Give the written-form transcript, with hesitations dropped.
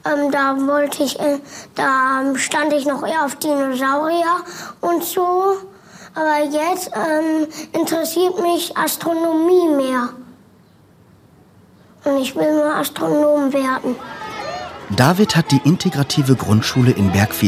Da stand ich noch eher auf Dinosaurier und so. Aber jetzt interessiert mich Astronomie mehr. Und ich will mal Astronom werden. David hat die integrative Grundschule in Bergvie